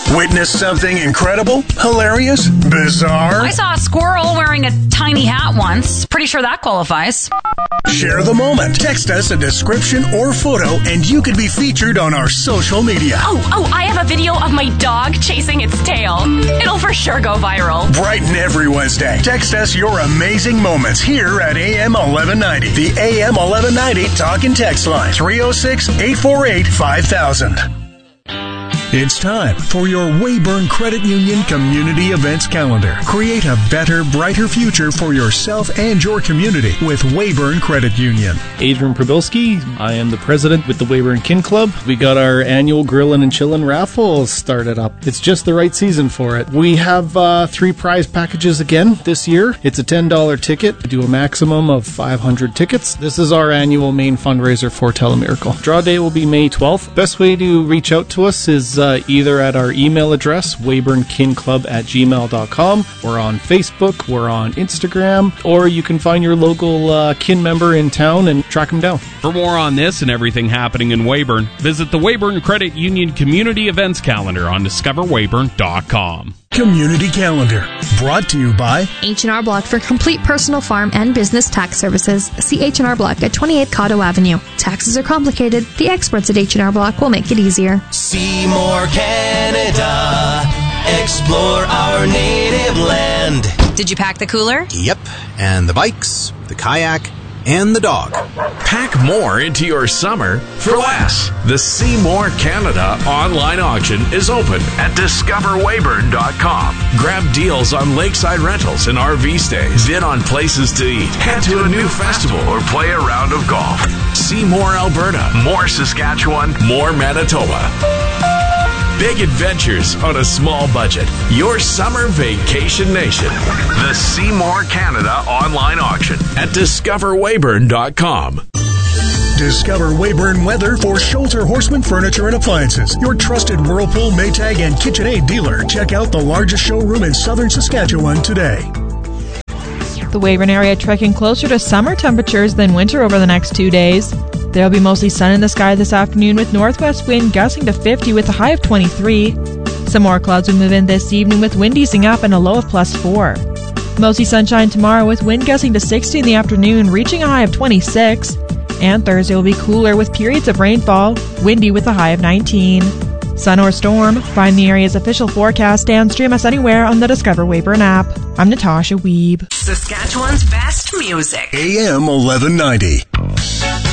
Witness something incredible, hilarious, bizarre? I saw a squirrel wearing a tiny hat once. Pretty sure that qualifies. Share the moment. Text us a description or photo and you could be featured on our social media. Oh, I have a video of my dog chasing its tail. It'll for sure go viral. Bright and every Wednesday. Text us your amazing moments here at AM 1190. The AM 1190 Talk and Text line. 306-848-5000. It's time for your Weyburn Credit Union Community Events Calendar. Create a better, brighter future for yourself and your community with Weyburn Credit Union. Adrian Probilski. I am the president with the Weyburn Kin Club. We got our annual Grillin' and Chillin' raffle started up. It's just the right season for it. We have 3 prize packages again this year. It's a $10 ticket. We do a maximum of 500 tickets. This is our annual main fundraiser for Telemiracle. Draw day will be May 12th. Best way to reach out to us is either at our email address, weyburnkinclub@gmail.com. We're on Facebook, we're on Instagram, or you can find your local kin member in town and track them down. For more on this and everything happening in Weyburn, visit the Weyburn Credit Union Community Events Calendar on discoverweyburn.com. Community Calendar, brought to you by H&R Block for complete personal farm and business tax services. See H&R Block at 28 Cotto Avenue. Taxes are complicated. The experts at H&R Block will make it easier. Seymour, Canada. Explore our native land. Did you pack the cooler? Yep, and the bikes, the kayak, and the dog. Pack more into your summer for less. The Seymour Canada online auction is open at discoverweyburn.com. Grab deals on lakeside rentals and RV stays. Bid on places to eat. Head to a new festival or play a round of golf. See more Alberta, more Saskatchewan, more Manitoba. Big adventures on a small budget. Your summer vacation nation. The Seymour Canada online auction at discoverweyburn.com. Discover Weyburn Weather for Scholzer Horseman Furniture and Appliances, your trusted Whirlpool, Maytag, and KitchenAid dealer. Check out the largest showroom in southern Saskatchewan today. The Weyburn area trekking closer to summer temperatures than winter over the next 2 days. There will be mostly sun in the sky this afternoon with northwest wind gusting to 50 with a high of 23. Some more clouds will move in this evening with wind easing up and a low of +4. Mostly sunshine tomorrow with wind gusting to 60 in the afternoon, reaching a high of 26. And Thursday will be cooler with periods of rainfall, windy with a high of 19. Sun or storm, find the area's official forecast and stream us anywhere on the Discover Weyburn app. I'm Natasha Wiebe. Saskatchewan's best music. AM 1190.